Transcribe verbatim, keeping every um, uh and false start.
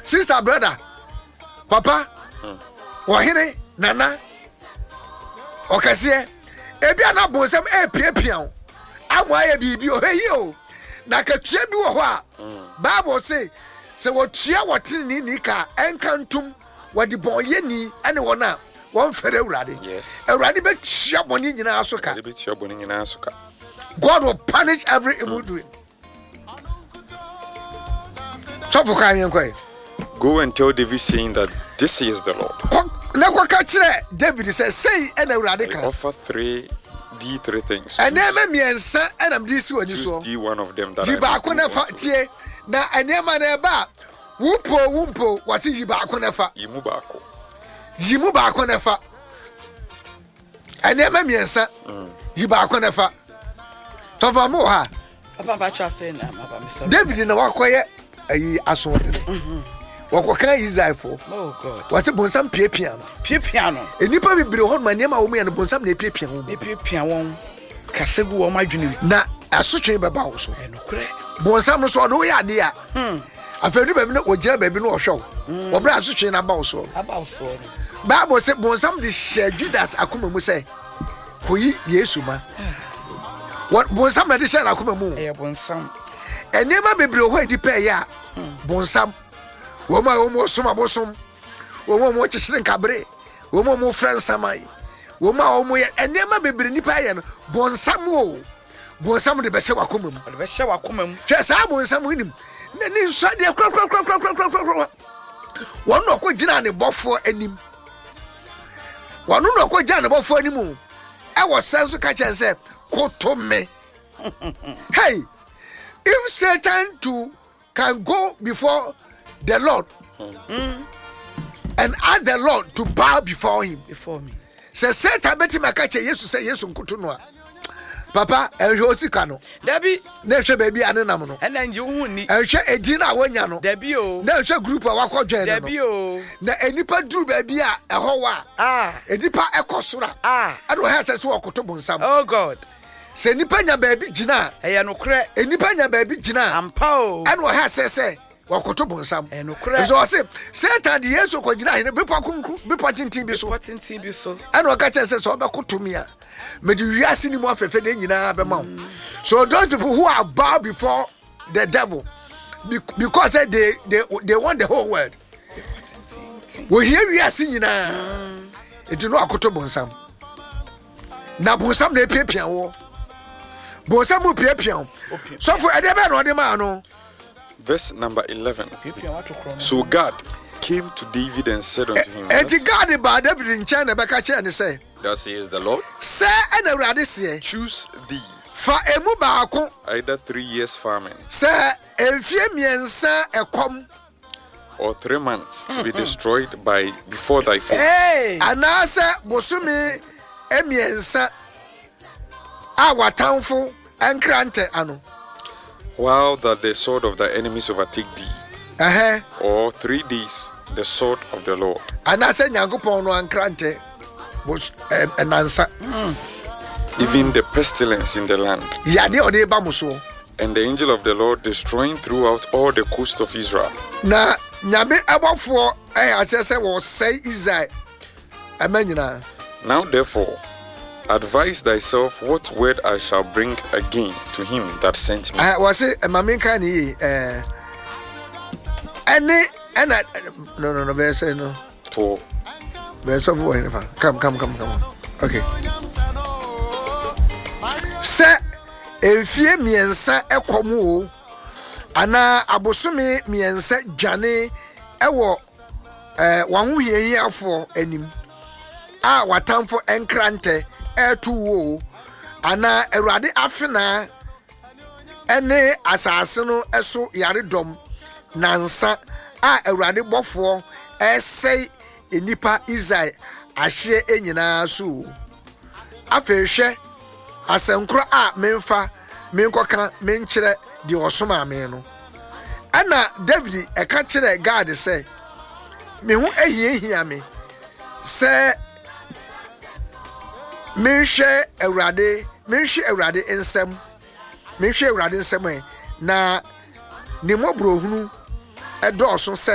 sister brother papa wahire nana okase ebi ana bonsam e piapia amwa ya bibi o heyi o na ka tua bi wo ho a bible say se wo tua wotini ni ka enkantum wadi bonye ni ene wona won fere urade yes urade be tua boni nyina asoka be tua boni nyina asoka God will punish every evil doing. So for coming quiet. Go and tell David saying that this is the Lord. David says, say and a radical. Offer three D three things. And then me and son and I'm this one. You one of them that I na anyama na ba wumpo wumpo wasi yibako nefa yimu bako yimu bako nefa anyama me and son yibako nefa. So for more ha papa ba trafe na mama me David na wakoye ayi aso de wakoka Israel for oh God what bonsam pie piano pie piano enipa bibire ho ma niam a wo me na bonsam na pie piano e pie piano won kasegu wo madwene na asotwe beba wo so e no kre bonsam no so do ya de a hm afedu baby no ogira baby no ohwe wo bra asotwe na ba wo so aba wo so Bible say bonsam de share Judas akoma mu say koyi Yesu ma what bonsam na de share akoma mu e bonsam enema bibire ho edi pe ya bonsam wo ma wo mo soma bosom wo mo mo chishire nkabre wo mo mo friend samai wo ma wo mo enema bibire nipa ya no bonsam wo bonsam de be hye wakoma mu de be hye wakoma mu hwe sa bonsam nim na ni nso de kro kro kro kro kro kro wo no ko gina ne bofo anim wo no ko gina ne bofo anim e wo senso ka chense kotome hey if Satan too can go before the Lord mm. and ask the Lord to bow before him before me say Satan beti makache Yesu say Yesu nkutu no papa ehwe osika no dabi na ehwe baby anenam no ena nje hu ni ehwe edi na wonya no dabi o na ehwe group a wakodwen no dabi o na enipa duru baby a eho wa ah edipa ekosora ah ado ha se se wakoto bonsam oh God se nipa nya baby gina eya no kre enipa nya baby gina ampa o ado ha se se wakoto bonsam e no kre so say Satan de Yesu ko gina hene bepa kunku bepa tintin bi so tintin bi so ado ka chese so obekotomi a me di wiase ni mo afefe de nyina be ma so those people who are bow before the devil because they they they want the whole world we hear wiase nyina e di no akoto bonsam na bonsam na epiapia wo bonsam mu piapia so for edebe no de ma no. Verse number eleven. So God came to David and said unto him, and God about David in China beka and say, thus says the Lord, say and awurade say, choose thee fa emu baako either three years famine say efie miensa ekom or three months to be destroyed by before thy face. Hey, anase bosumi emiensa a watanfo enkrante ano while that the sword of thy enemies overtake thee. Uh-huh. Or three days the sword of the Lord. Anase nyankopon no enkrante bos enansa even the pestilence in the land. Yade ode ba muso. And the angel of the Lord destroying throughout all the coast of Israel. Na nyame abofo eh asese wo say Israel. Amenyina. Now therefore advise thyself what word I shall bring again to him that sent me. Ah, was it mama kan yi eh any and no no no verse no. twelve. Verse of one. Come come come come. Okay. Say efie miensa ekomu ana abosome miensa dwane ewo eh wanhuhiyi afo anim a watamfo enkrante etuwo ana Awurade afena ene asase no eso yaredom nansa a Awurade bofo esei enipa Israel ahye enyina so afehwe asenkro a memfa menkoka menkyere di osoma me no ana David eka kyere God say me hu ehia me say menhwe Awurade menhwe Awurade ensem menhwe Awurade ensem na ne mobro hunu edo so say